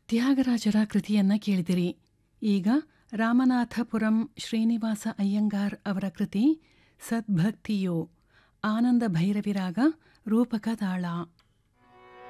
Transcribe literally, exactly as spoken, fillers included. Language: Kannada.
ತ್ಯಾಗರಾಜರ ಕೃತಿಯನ್ನ ಕೇಳಿದಿರಿ. ಈಗ ರಾಮನಾಥಪುರಂ ಶ್ರೀನಿವಾಸ ಅಯ್ಯಂಗಾರ್ ಅವರ ಕೃತಿ ಸದ್ಭಕ್ತಿಯು, ಆನಂದ ಭೈರವಿರಾಗ, ರೂಪಕ ತಾಳ.